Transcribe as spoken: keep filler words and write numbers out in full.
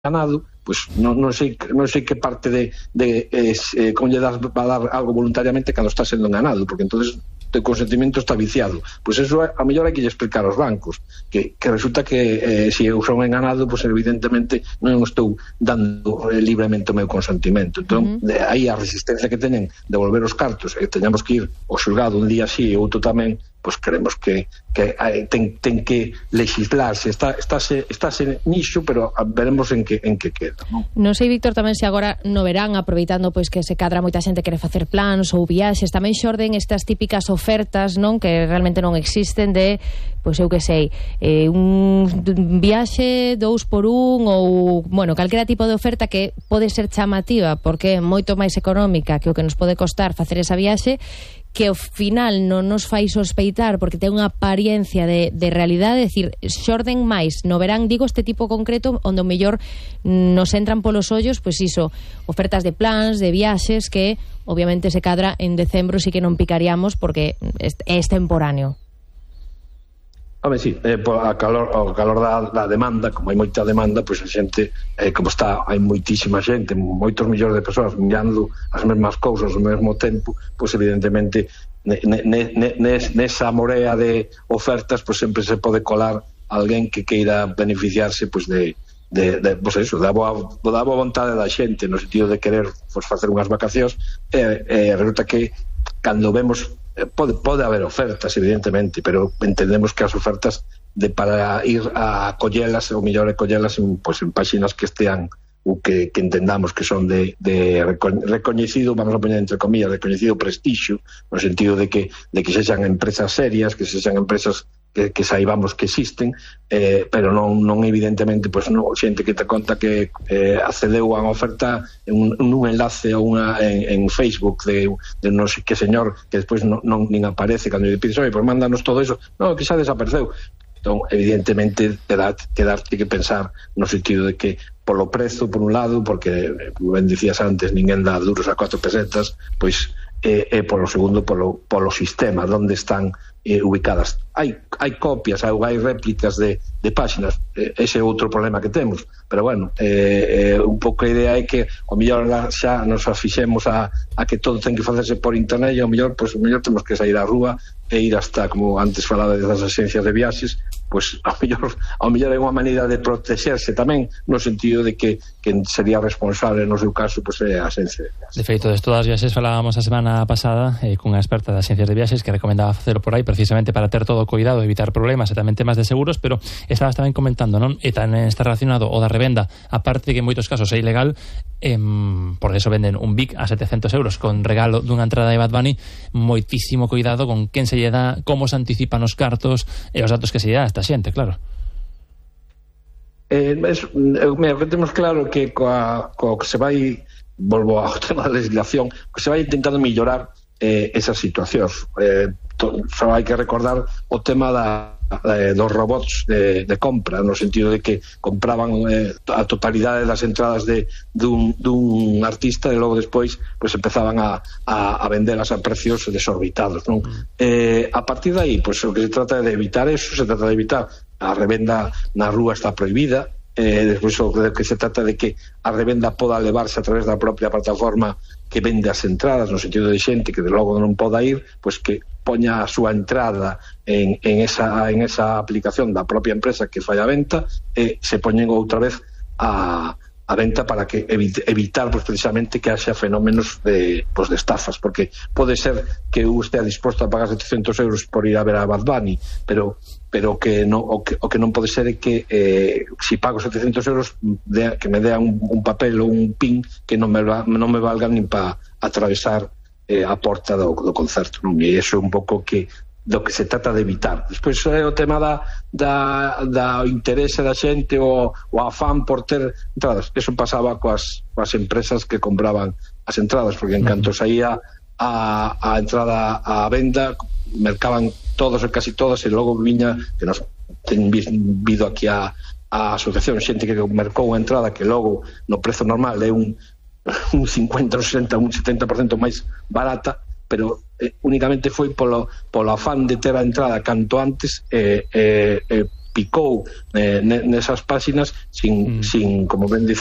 ganado, pois pues, non, non sei non sei que parte de, de eh, como lle das va a dar algo voluntariamente cando está sendo enganado, porque entonces o consentimento está viciado. Pois pues eso a mellor hai que lle explicar aos bancos que, que resulta que eh, se eu son enganado, pois pues, evidentemente non estou dando eh, libremente o meu consentimento. Entón, uh-huh. de aí a resistencia que teñen de volver os cartos e teñamos que ir ao xulgado un día así e outro tamén, pois pues creemos que, que hai, ten, ten que legislarse, está, estáse, estáse nixo, pero veremos en que, en que queda. Non? Non sei, Víctor, tamén se agora no verán, aproveitando pois que se cadra moita xente quere facer plans ou viaxes, tamén xorden estas típicas ofertas, non, que realmente non existen, de, pois eu que sei, eh, un viaxe dous por un ou, bueno, calquera tipo de oferta que pode ser chamativa porque é moito máis económica que o que nos pode costar facer esa viaxe, que ao final non nos fai sospeitar porque ten unha apariencia de, de realidade, é dicir, xorden máis no verán, digo, este tipo concreto onde o mellor nos entran polos ollos, pois iso, ofertas de plans, de viaxes que obviamente se cadra en decembro, sí que non picaríamos porque é extemporáneo. Home, sí, eh, a calor, o calor da, da demanda, como hai moita demanda, pois a xente, eh, como está, hai moitísima xente, moitos millóns de persoas mirando as mesmas cousas ao mesmo tempo, pois evidentemente ne, ne, ne, nesa morea de ofertas, pois sempre se pode colar alguén que queira beneficiarse pois de, de, de pois eso, da boa, da boa vontade da xente, no sentido de querer pois, facer unhas vacacións, e eh, eh, resulta que cando vemos Pode, pode haber ofertas, evidentemente, pero entendemos que as ofertas de para ir a collelas, o mellor é collelas en, pues, en páxinas que estean ou que, que entendamos que son de, de recoñecido, vamos a poñer entre comillas, recoñecido prestixio, no sentido de que, de que sexan empresas serias, que sexan empresas que, que saibamos que existen, eh, pero non, non evidentemente pues, non, xente que te conta que eh, accedeu a unha oferta en un, un enlace ou unha, en, en Facebook de, de non sei que señor que despois non, non nin aparece cando lle pides, oi, pues mándanos todo eso, non, que xa desapareceu. Entón, evidentemente, quedarte que pensar no sentido de que polo prezo, por un lado, porque, como ben dicías antes, ninguén dá duros a cuatro pesetas, pois, e eh, eh, polo segundo, polo, polo sistema, onde están eh, ubicadas. Hai, hai copias, hai, hai réplicas de, de páxinas, eh, ese é outro problema que temos, pero bueno, eh, eh, un pouco a idea é que o mellor xa nos afixemos a, a que todo ten que facerse por internet e o mellor, pues, o mellor temos que sair á rúa e ir hasta, como antes falaba das agencias de viaxes, pois ao mellor, ao mellor é unha maneira de protexerse tamén, no sentido de que quen sería responsable no seu caso pois é a agencia de viaxes. De feito, de todas as viaxes falábamos a semana pasada eh, cunha experta das agencias de viaxes que recomendaba facelo por aí precisamente para ter todo o cuidado, evitar problemas e tamén temas de seguros, pero estabas tamén comentando, non? E tamén está relacionado o da revenda, aparte que en moitos casos é ilegal, eh, por eso venden un V I C a setecentos euros con regalo dunha entrada de Bad Bunny, moitísimo cuidado con quen se lle dá, como se anticipan os cartos e os datos que se lle dá a esta xente, claro. Eh, es, me temos claro que coa, coa que se vai, volvo ao tema da legislación, que se vai intentando mellorar eh, esas situacións. Eh, to, só hai que recordar o tema da Eh, dos robots de, de compra, no sentido de que compraban eh, a totalidade das entradas de dun, dun artista e logo despois pues, empezaban a, a, a vendelas a precios desorbitados, non? Eh, a partir de aí, pues, o que se trata de evitar eso, se trata de evitar a revenda na rúa está prohibida, eh, despois o que se trata de que a revenda poda levarse a través da propia plataforma que vende as entradas, no sentido de xente que de logo non poda ir, pois que poña a súa entrada en, en, esa, en esa aplicación da propia empresa que fai a venta e se poñen outra vez a, a venta para que evite, evitar pues, precisamente que haxa fenómenos de, pues, de estafas, porque pode ser que eu estea disposto a pagar setecentos euros por ir a ver a Bad Bunny, pero pero que no, o, que, o que non pode ser é que eh, si pago setecentos euros de, que me dea un, un papel ou un pin que non me, non me valga nin para atravesar eh, a porta do, do concerto, non? E iso é un pouco que do que se trata de evitar. Despois é o tema da, da, da interese da xente o, o afán por ter entradas. Eso pasaba coas, coas empresas que compraban as entradas, porque en canto saía a, a entrada a venda mercaban todos e casi todas e logo viña, que nos ten vido aquí a, a asociación, xente que mercou a entrada que logo no prezo normal é un un cincuenta, un sesenta, un setenta por cento máis barata, pero eh, únicamente foi polo, polo afán de ter a entrada canto antes e eh, eh, eh, picou eh, nesas páxinas sin, mm. sin como ben